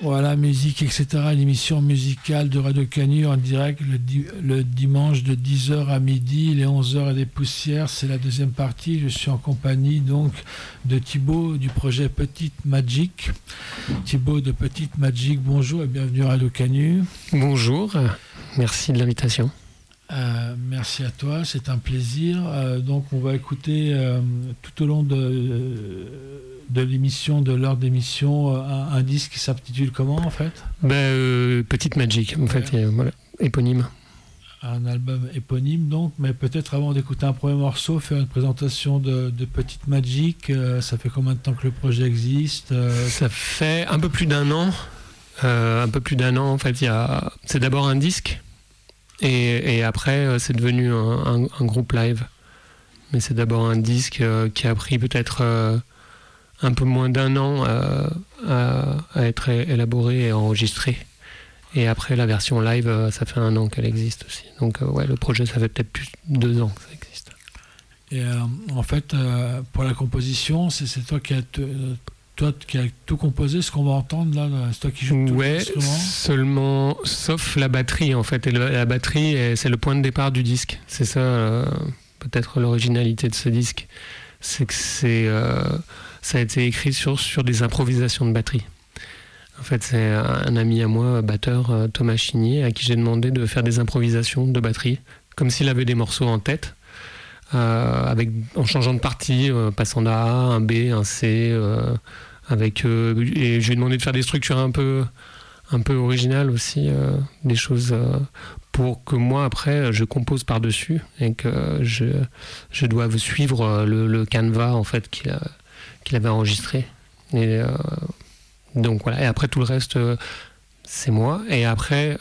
Voilà, musique, etc. L'émission musicale de Radio Canu en direct le dimanche de 10h à midi, les 11h et des poussières. C'est la deuxième partie. Je suis en compagnie donc de Thibaut du projet Petite Magic. Thibaut de Petite Magic, bonjour et bienvenue à Radio Canu. Bonjour, merci de l'invitation. Merci à toi, c'est un plaisir. Donc on va écouter tout au long de l'émission, de l'heure d'émission, un disque qui s'intitule comment en fait ? Petite Magic, en fait, voilà, éponyme. Un album éponyme donc, mais peut-être avant d'écouter un premier morceau, faire une présentation de Petite Magic. Ça fait combien de temps que le projet existe ? Ça fait un peu plus d'un an. En fait, c'est d'abord un disque. Et après, c'est devenu un groupe live. Mais c'est d'abord un disque qui a pris peut-être un peu moins d'un an à être élaboré et enregistré. Et après, la version live, ça fait un an qu'elle existe aussi. Donc, le projet, ça fait peut-être plus de 2 ans que ça existe. Et en fait, pour la composition, c'est toi qui as tout composé, ce qu'on va entendre là, c'est toi qui joues tout l'instrument ? Seulement, sauf la batterie en fait. Et la batterie, c'est le point de départ du disque. C'est ça, peut-être l'originalité de ce disque. C'est que ça a été écrit sur des improvisations de batterie. En fait, c'est un ami à moi, batteur, Thomas Chignier, à qui j'ai demandé de faire des improvisations de batterie, comme s'il avait des morceaux en tête. En changeant de partie, passant d'un A, un B, un C, et je lui ai demandé de faire des structures un peu originales aussi, des choses pour que moi après je compose par-dessus et que je doive suivre le canevas en fait qu'il avait enregistré. Et donc voilà. Et après tout le reste. C'est moi, et après,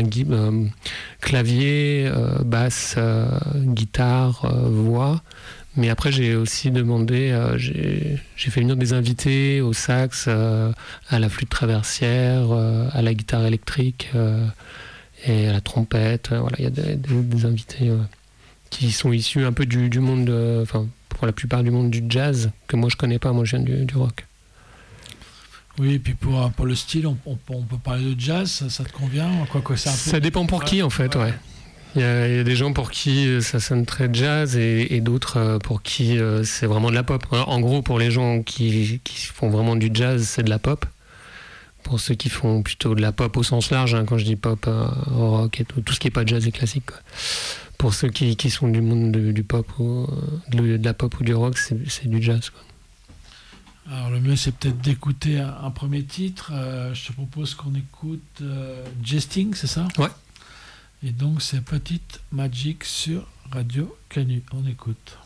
clavier, basse, guitare, voix. Mais après, j'ai aussi demandé, j'ai fait venir des invités au sax, à la flûte traversière, à la guitare électrique et à la trompette. Voilà, il y a des invités qui sont issus un peu du monde, pour la plupart du monde du jazz, que moi je connais pas, moi je viens du rock. Oui, et puis pour le style, on peut parler de jazz, ça te convient ? Ça dépend pour qui en fait, ouais. Il y a des gens pour qui ça sonne très jazz et d'autres pour qui c'est vraiment de la pop. Alors, en gros, pour les gens qui font vraiment du jazz, c'est de la pop. Pour ceux qui font plutôt de la pop au sens large, quand je dis pop, rock et tout ce qui n'est pas jazz et classique, quoi. Pour ceux qui sont du monde du pop ou de la pop ou du rock, c'est du jazz, quoi. Alors le mieux c'est peut-être d'écouter un premier titre. Je te propose qu'on écoute Jesting, c'est ça ? Ouais. Et donc c'est Petite Magic sur Radio Canu. On écoute.